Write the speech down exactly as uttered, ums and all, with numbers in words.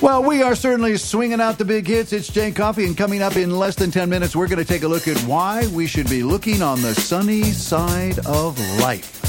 Well, we are certainly swinging out the big hits. It's Jay Coffee, and coming up in less than ten minutes, we're going to take a look at why we should be looking on the sunny side of life.